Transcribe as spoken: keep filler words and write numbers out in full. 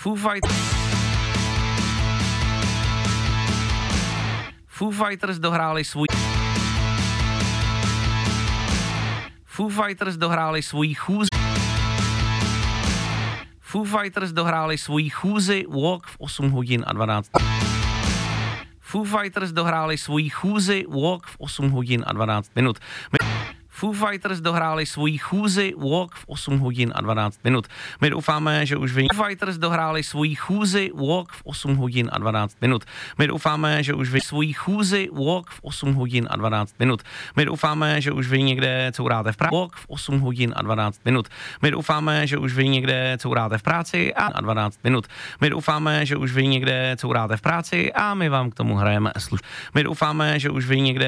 Foo Fighters. Foo Fighters dohráli svůj Foo Fighters dohráli svůj chůzi Foo Fighters dohráli svůj chůzi Walk v osm hodin a dvanáct Foo Fighters dohráli svůj chůzi Walk v osm hodin a dvanáct minut. Foo Fighters dohráli svůj chůzi Walk v osm hodin a dvanáct minut. My doufáme, že už vy... Foo Fighters dohráli svůj chůzi Walk v osm hodin a dvanáct minut. My doufáme, že už vy... Svůj chůzi Walk v osm hodin a dvanáct minut. My doufáme, že už vy někde couráte v práci. Walk v osm hodin a dvanáct minut. My doufáme, že už vy někde couráte v práci a dvanáct minut. My doufáme, že už vy někde couráte v práci a my vám k tomu hrajeme službu. My doufáme, že už vy někde